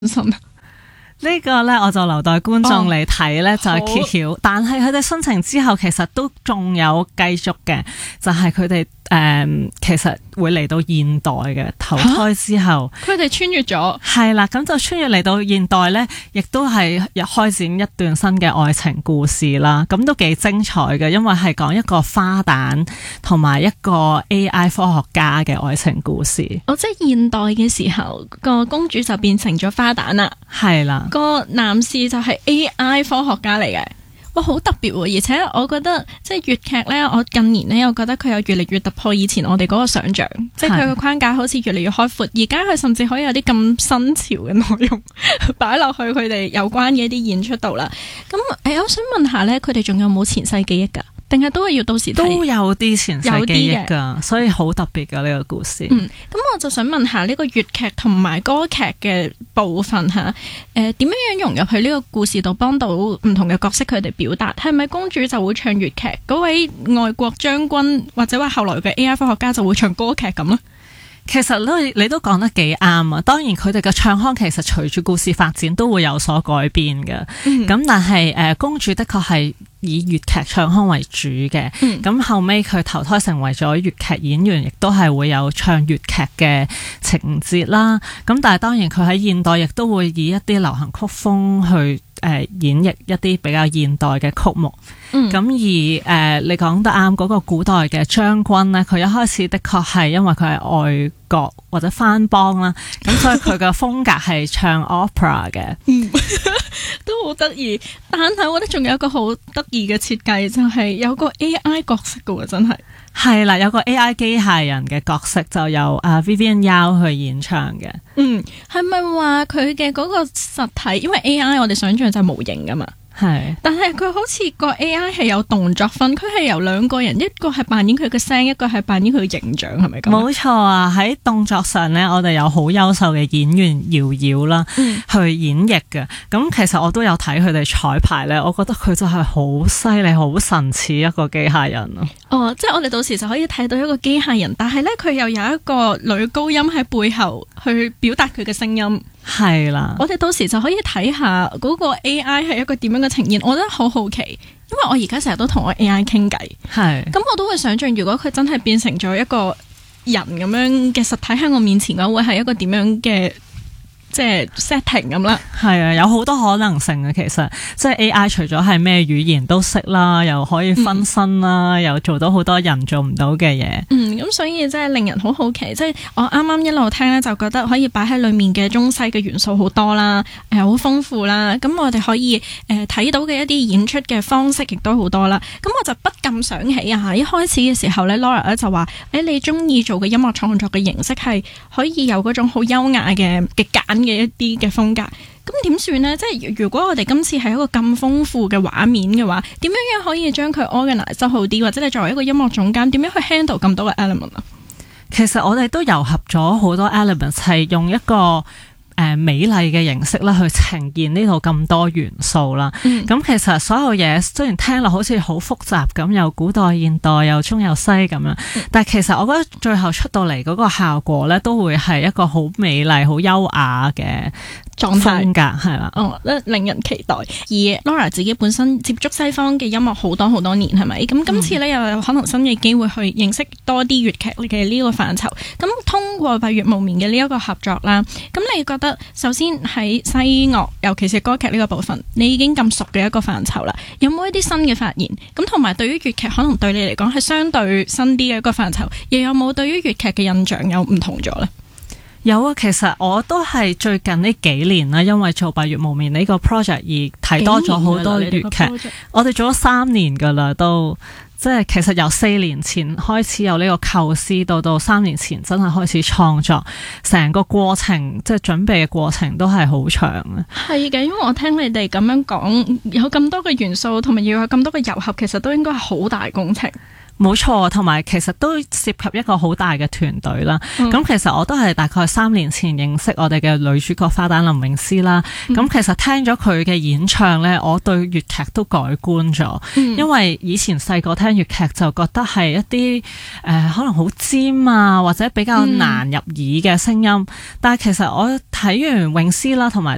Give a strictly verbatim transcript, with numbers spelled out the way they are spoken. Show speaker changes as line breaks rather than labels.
信？
呢個呢，我就留待觀眾嚟睇呢，就係揭曉。但係佢哋申請之後，其實都仲有繼續嘅，就係佢哋誒，其實會嚟到現代嘅投胎之後，
佢哋穿越咗，
係啦，咁就穿越嚟到現代呢，亦都係開展一段新嘅愛情故事啦。咁都幾精彩嘅，因為係講一個花旦同埋一個 A I 科學家嘅愛情故事。
哦，即係現代嘅時候，個公主就變成咗花旦啦，
係啦。
個男士就係 A I 科學家嚟嘅，哇，好特別喎！而且我覺得即係粵劇呢，我近年呢，我覺得佢有越嚟越突破以前我哋嗰個想像，即係佢個框架好似越嚟越開闊。而家佢甚至可以有啲咁新潮嘅內容擺落去佢哋有關嘅一啲演出度啦。咁誒、欸，我想問下呢，佢哋仲有冇前世記憶㗎？定係都係要到時睇？
都有啲前世記憶㗎，所以好特別㗎呢個故事。
嗯，咁我就想問下呢個粵劇同埋歌劇嘅部分嚇，誒、呃、點樣樣融入去呢個故事度，幫到唔同嘅角色佢哋表達？係咪公主就會唱粵劇，嗰位外國將軍或者話後來嘅 A I 科學家就會唱歌劇咁咧？
其實咧，你都講得幾啱啊！當然佢哋嘅唱腔其實隨住故事發展都會有所改變嘅。咁、嗯、但係誒、呃，公主的確係以粵劇唱腔為主嘅。咁、嗯、後尾佢投胎成為咗粵劇演員，亦都係會有唱粵劇嘅情節啦。咁但係當然佢喺現代亦都會以一啲流行曲風去誒、呃、演繹一啲比較現代嘅曲目。咁、嗯、而誒、呃，你講得啱，嗰、那個古代嘅將軍咧，佢一開始的確係因為佢係外國或者番邦啦，咁所以佢嘅風格係唱 opera 嘅，
嗯，都好得意。但係我覺得仲有一個好得意嘅設計，就係、是、有個 A I 角色嘅喎，真係
係啦，有個 A I 機械人嘅角色就由啊 Vivian Yao 去演唱嘅。
嗯，係咪話佢嘅嗰個實體？因為 A I 我哋想象就係模型噶嘛。
係，
但係佢好似個 A I 係有動作分，佢係由兩個人，一個係扮演佢嘅聲，一個係扮演佢嘅形象，係咪咁？
冇錯啊！喺動作上呢，我哋有好優秀嘅演員瑤瑤啦，嗯、去演繹嘅。咁其實我都有睇佢哋彩排呢，我覺得佢真係好犀利、好神似一個機械人咯。
哦，即係我哋到時就可以睇到一個機械人，但係呢，佢又有一個女高音喺背後去表達佢嘅聲音。
係啦，
我哋到時就可以睇下嗰個 A I 係一個點樣嘅呈現，我覺得好好奇，因為我而家成日都同我 A I 傾偈，係咁我都會想象如果佢真係變成咗一個人咁樣嘅實體喺我面前嘅話，會係一個點樣嘅即係 setting 咁啦。係
啊，有好多可能性嘅，其實即係 A I 除咗係咩語言都識啦，又可以分身啦，嗯、又做到好多人做唔到嘅嘢。嗯，
咁所以真係令人好好奇，即係我啱啱一路聽咧，就覺得可以擺喺裏面嘅中西嘅元素好多啦，誒好豐富啦。咁我哋可以誒睇、呃、到嘅一啲演出嘅方式亦都好多啦。咁我就不禁想起啊，一開始嘅時候咧 Laura 咧就話誒你中意做嘅音樂創作嘅形式係可以有嗰種好優雅嘅嘅簡嘅一啲嘅風格。咁點算呢？即係如果我哋今次係一個咁豐富嘅畫面嘅話，點樣樣可以將佢 organize 得好啲？或者你作為一個音樂總監，點樣去 handle 咁多嘅 element 啊？
其實我哋都糅合咗好多 elements， 係用一個誒、呃、美麗嘅形式啦，去呈現呢度咁多元素啦。咁、嗯、其實所有嘢雖然聽落好似好複雜咁，又古代、現代、又中又西咁樣，嗯、但係其實我覺得最後出到嚟嗰個效果咧，都會係一個好美麗、好優雅嘅狀態風格，係啦，
哦，令人期待。而 Laura 自己本身接觸西方嘅音樂好多好多年，係咪？咁今次咧又有可能新嘅機會去認識多啲粵劇嘅呢個範疇。咁通過八月無眠嘅呢一個合作啦，咁你覺得首先喺西樂，尤其是歌劇呢個部分，你已經咁熟嘅一個範疇啦，有冇一啲新嘅發現？咁同埋對於粵劇，可能對你嚟講係相對新啲嘅一個範疇，又有冇對於粵劇嘅印象有唔同咗呢？
有啊，其實我都係最近呢幾年啦，因為做八月無眠呢個 project 而睇多咗好多粵劇。我哋做咗三年噶啦，都即係其實由四年前開始有呢個構思，到到三年前真係開始創作，成個過程即係準備嘅過程都係好長啊。係嘅，因為我聽你哋咁樣講，有咁多嘅元素，同埋要有咁多嘅糅合，其實都應該係好大工程。冇錯，同埋其實都涉及一個好大嘅團隊啦。咁、嗯、其實我都係大概三年前認識我哋嘅女主角花旦林詠詩啦。咁、嗯、其實聽咗佢嘅演唱呢，我對粵劇都改觀咗。嗯、因為以前細個聽粵劇就覺得係一啲誒、呃、可能好尖啊，或者比較難入耳嘅聲音。嗯、但係其實我睇完詠詩啦，同埋